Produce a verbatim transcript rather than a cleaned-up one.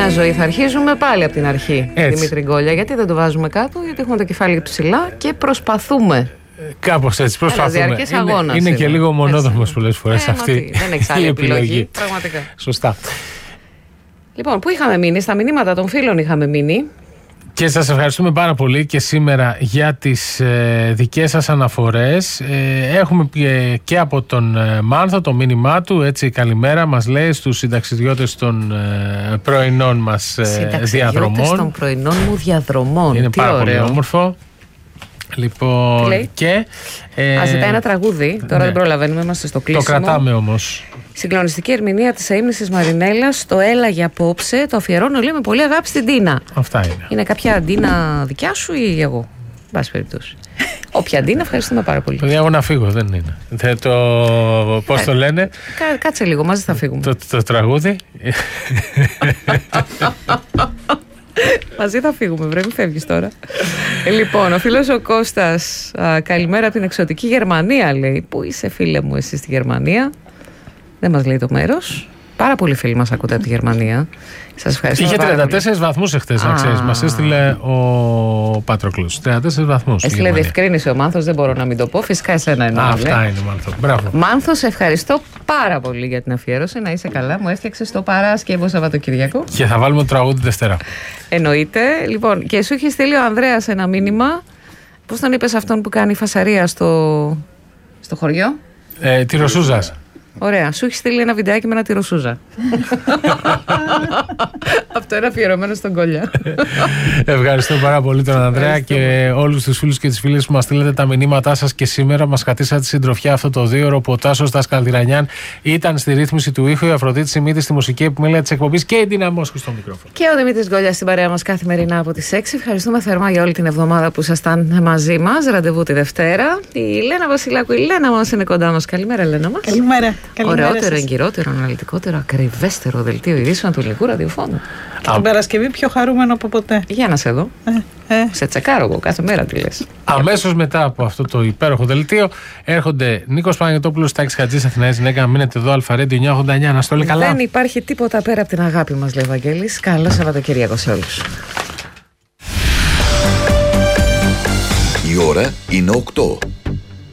ζωή θα αρχίζουμε πάλι από την αρχή. Έτσι. Δημήτρη Γκόλια, γιατί δεν το βάζουμε κάτω? Γιατί έχουμε το κεφάλι ψηλά και προσπαθούμε. Κάπως έτσι, προσπαθούμε. Ένα διαρκές αγώνας είναι, είναι και λίγο μονόδρομος πολλές φορές ε, αυτή δεν έχεις άλλη η επιλογή. επιλογή. Πραγματικά. Σωστά. Λοιπόν, πού είχαμε μείνει? Στα μηνύματα των φίλων είχαμε μείνει. Και σας ευχαριστούμε πάρα πολύ και σήμερα για τις ε, δικές σας αναφορές. Ε, έχουμε ε, και από τον ε, Μάνθο το μήνυμά του, έτσι καλημέρα, μας λέει στους συνταξιδιώτες των ε, πρωινών μας ε, διαδρομών. των πρωινών μου διαδρομών. Είναι τι πάρα ωραίο. πολύ όμορφο. Λοιπόν, και... Ε, Α, ζητάει ένα τραγούδι, τώρα ναι. δεν προλαβαίνουμε, είμαστε στο κλείσιμο. Το κρατάμε όμως. Συγκλονιστική ερμηνεία της αείμνησης Μαρινέλας, το έλα για απόψε, το αφιερώνω λέει με πολύ αγάπη στην Τίνα. Αυτά είναι. Είναι κάποια Τίνα δικιά σου ή εγώ? Εν πάση περιπτώσει. Όποια Τίνα, ευχαριστούμε πάρα πολύ. Παιδιά, εγώ να φύγω, δεν είναι. Θε το, πώς το λένε? Κα, κάτσε λίγο, μαζί θα φύγουμε. Το, το τραγούδι. Μαζί θα φύγουμε, βρε, μην φεύγεις τώρα. ε, λοιπόν, ο φίλος ο Κώστας, α, καλημέρα από την εξωτική Γερμανία, λέει. Πού είσαι, φίλε μου, εσύ στη Γερμανία? Δεν μας λέει το μέρος. Πάρα πολλοί φίλοι μας ακούτε από τη Γερμανία. Σας ευχαριστώ. Είχε τριάντα τέσσερις βαθμούς εχθές, να ξέρεις. Μας έστειλε ο Πατροκλούς. τριάντα τέσσερις βαθμούς. Έστειλε διευκρίνηση ο Μάνθος, δεν μπορώ να μην το πω. Φυσικά εσένα εννοώ. Αυτά είναι, Μάνθο. Μπράβο. Μάνθο, σε ευχαριστώ πάρα πολύ για την αφιέρωση. Να είσαι καλά. Μου έφτιαξε το Παράσκευο Σαββατοκύριακο. Και θα βάλουμε το τραγούδι Δευτέρα. Εννοείται. Λοιπόν, και σου είχε στείλει ο Ανδρέας ένα μήνυμα. Πώς τον είπες αυτόν που κάνει φασαρία στο, στο χωριό? Ε, τη Ρωσούζας. Ωραία. Σου έχει στείλει ένα βιντεάκι με ένα τυροσούζα. Αυτό είναι αφιερωμένο στον Κόλια. Ευχαριστώ πάρα πολύ τον Ανδρέα και όλους τους φίλους και τις φίλες που μας στείλετε τα μηνύματά σας και σήμερα. Μας κρατήσατε συντροφιά αυτό το δύο ώρο που ο Τάσος Δασκαλδηρανιάν ήταν στη ρύθμιση του ήχου, η Αφροδίτη Σιμίτη στη μουσική επιμέλεια της εκπομπής και η Ντίνα Μόσχου στο μικρόφωνο. Και ο Δημήτρης Γκόλιας στην παρέα μας καθημερινά από τις έξι. Ευχαριστούμε θερμά για όλη την εβδομάδα που ήσασταν μαζί μας. Ραντεβού τη Δευτέρα. Η Λένα Βασιλάκου, η Λένα μας είναι κοντά μας. Καλημέρα, Λένα μας. Καλημέρα. Ωραιότερο, εγκυρότερο, αναλυτικότερο, ακριβέστερο δελτίο ειδήσεων του ελληνικού ραδιοφώνου. Και την Παρασκευή πιο χαρούμενο από ποτέ. Για να σε δω. Ε, ε. Σε τσεκάρω εγώ κάθε μέρα τι λες. Αμέσως μετά από αυτό το υπέροχο δελτίο έρχονται Νίκος Παναγιωτόπουλος, Τάκης Χατζής, Αθηναής Γυναίκα. Μείνετε εδώ, Αλφαρέντιο εννιακόσια ογδόντα εννιά. Να στο λέει καλά. Δεν υπάρχει τίποτα πέρα από την αγάπη μας, λέει ο Βαγγέλης. Καλό Σαββατοκύριακο σε όλους. Η ώρα είναι οκτώ.